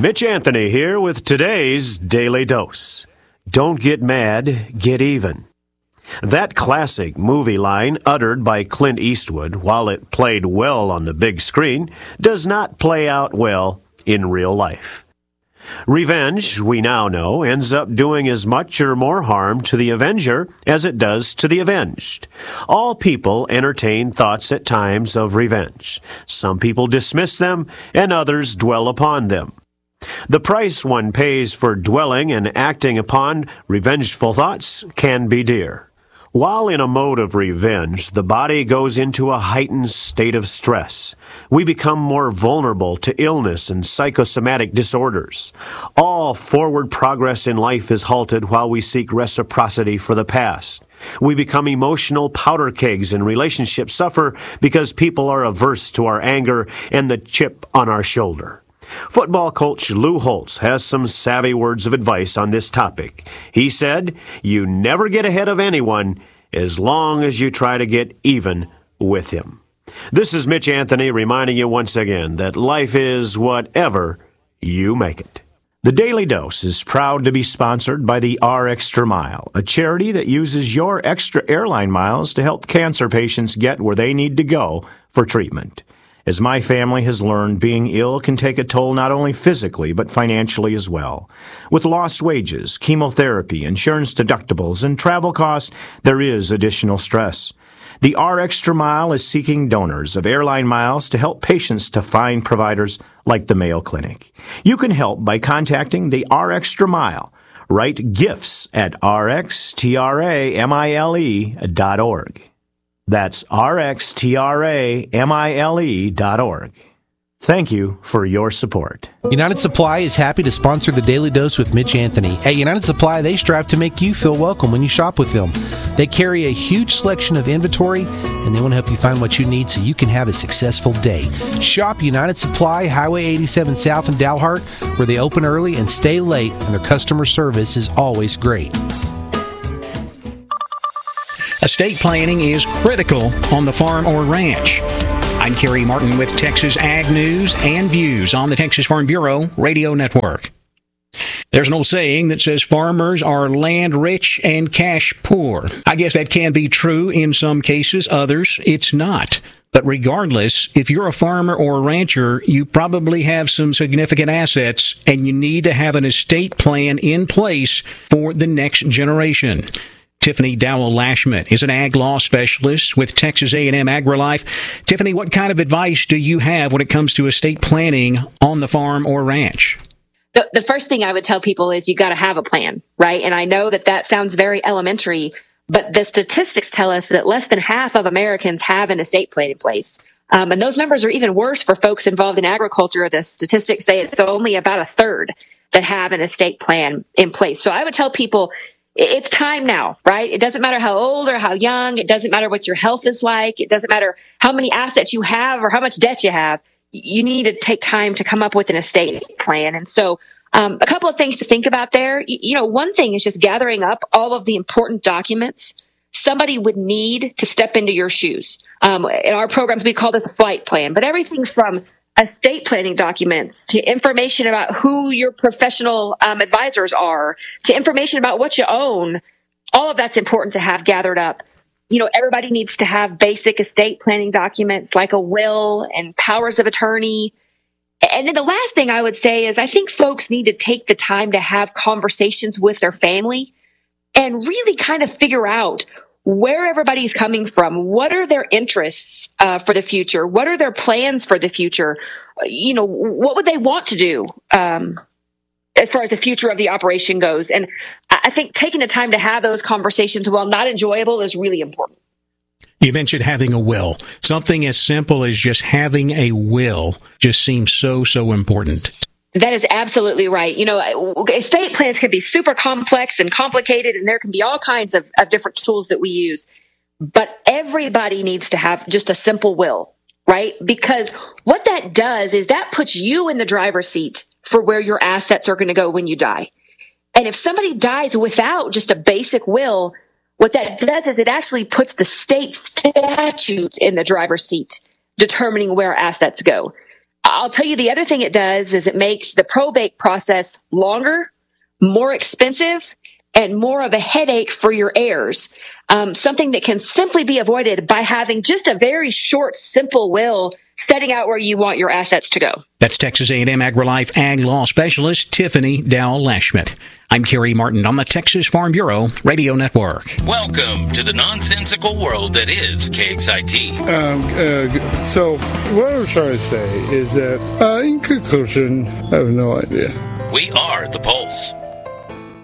Mitch Anthony here with today's Daily Dose. Don't get mad, get even. That classic movie line uttered by Clint Eastwood, while it played well on the big screen, does not play out well in real life. Revenge, we now know, ends up doing as much or more harm to the avenger as it does to the avenged. All people entertain thoughts at times of revenge. Some people dismiss them, and others dwell upon them. The price one pays for dwelling and acting upon revengeful thoughts can be dear. While in a mode of revenge, the body goes into a heightened state of stress. We become more vulnerable to illness and psychosomatic disorders. All forward progress in life is halted while we seek reciprocity for the past. We become emotional powder kegs, and relationships suffer because people are averse to our anger and the chip on our shoulder. Football coach Lou Holtz has some savvy words of advice on this topic. He said, "You never get ahead of anyone as long as you try to get even with him." This is Mitch Anthony reminding you once again that life is whatever you make it. The Daily Dose is proud to be sponsored by the R Extra Mile, a charity that uses your extra airline miles to help cancer patients get where they need to go for treatment. As my family has learned, being ill can take a toll not only physically, but financially as well. With lost wages, chemotherapy, insurance deductibles, and travel costs, there is additional stress. The R Extra Mile is seeking donors of airline miles to help patients to find providers like the Mayo Clinic. You can help by contacting the R Extra Mile. Write gifts at rxtramile.org. That's rxtramile.org. Thank you for your support. United Supply is happy to sponsor the Daily Dose with Mitch Anthony. At United Supply, they strive to make you feel welcome when you shop with them. They carry a huge selection of inventory, and they want to help you find what you need so you can have a successful day. Shop United Supply, Highway 87 South in Dalhart, where they open early and stay late, and their customer service is always great. Estate planning is critical on the farm or ranch. I'm Kerry Martin with Texas Ag News and Views on the Texas Farm Bureau Radio Network. There's an old saying that says farmers are land rich and cash poor. I guess that can be true in some cases, others it's not. But regardless, if you're a farmer or a rancher, you probably have some significant assets, and you need to have an estate plan in place for the next generation. Tiffany Dowell-Lashman is an ag law specialist with Texas A&M AgriLife. Tiffany, what kind of advice do you have when it comes to estate planning on the farm or ranch? The first thing I would tell people is you got to have a plan, right? And I know that sounds very elementary, but the statistics tell us that less than half of Americans have an estate plan in place. And those numbers are even worse for folks involved in agriculture. The statistics say it's only about a third that have an estate plan in place. So I would tell people, it's time now, right? It doesn't matter how old or how young. It doesn't matter what your health is like. It doesn't matter how many assets you have or how much debt you have. You need to take time to come up with an estate plan. And so a couple of things to think about there. One thing is just gathering up all of the important documents somebody would need to step into your shoes. In our programs, we call this a flight plan, but everything from estate planning documents to information about who your professional advisors are, to information about what you own, all of that's important to have gathered up. Everybody needs to have basic estate planning documents like a will and powers of attorney. And then the last thing I would say is I think folks need to take the time to have conversations with their family and really kind of figure out where everybody's coming from. What are their interests for the future? What are their plans for the future? What would they want to do as far as the future of the operation goes? And I think taking the time to have those conversations, while not enjoyable, is really important. You mentioned having a will. Something as simple as just having a will just seems so important. That is absolutely right. Estate plans can be super complex and complicated, and there can be all kinds of different tools that we use. But everybody needs to have just a simple will, right? Because what that does is that puts you in the driver's seat for where your assets are going to go when you die. And if somebody dies without just a basic will, what that does is it actually puts the state statutes in the driver's seat, determining where assets go. I'll tell you the other thing it does is it makes the probate process longer, more expensive, and more of a headache for your heirs. Something that can simply be avoided by having just a very short, simple will setting out where you want your assets to go. That's Texas A&M AgriLife Ag Law Specialist Tiffany Dowell-Lashmet. I'm Kerry Martin on the Texas Farm Bureau Radio Network. Welcome to the nonsensical world that is KXIT. So what I'm trying to say is that, in conclusion, I have no idea. We are the Pulse.